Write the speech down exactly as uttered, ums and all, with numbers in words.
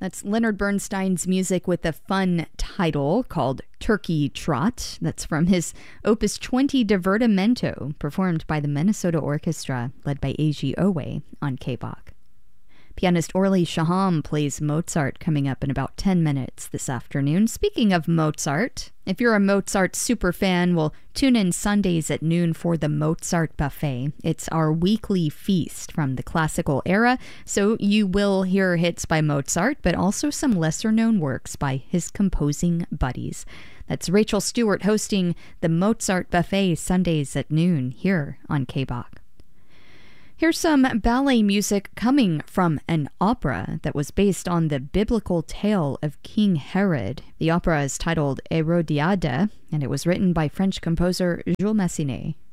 That's Leonard Bernstein's music with a fun title called Turkey Trot. That's from his Opus twenty Divertimento, performed by the Minnesota Orchestra, led by Eiji Owe on K B O C. Pianist Orly Shaham plays Mozart coming up in about ten minutes this afternoon. Speaking of Mozart, if you're a Mozart superfan, well, tune in Sundays at noon for the Mozart Buffet. It's our weekly feast from the classical era, so you will hear hits by Mozart, but also some lesser-known works by his composing buddies. That's Rachel Stewart hosting the Mozart Buffet Sundays at noon here on K B O C. Here's some ballet music coming from an opera that was based on the biblical tale of King Herod. The opera is titled Herodiade, and it was written by French composer Jules Massenet.